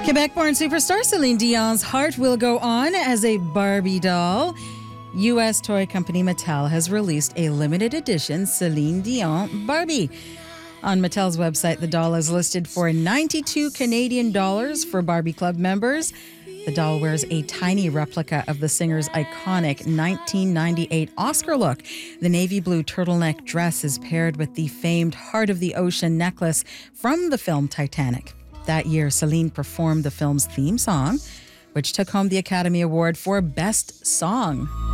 Quebec-born superstar Celine Dion's heart will go on as a Barbie doll. U.S. toy company Mattel has released a limited edition Celine Dion Barbie. On Mattel's website, the doll is listed for 92 Canadian dollars for Barbie Club members. The doll wears a tiny replica of the singer's iconic 1998 Oscar look. The navy blue turtleneck dress is paired with the famed Heart of the Ocean necklace from the film Titanic. That year, Celine performed the film's theme song, which took home the Academy Award for Best Song.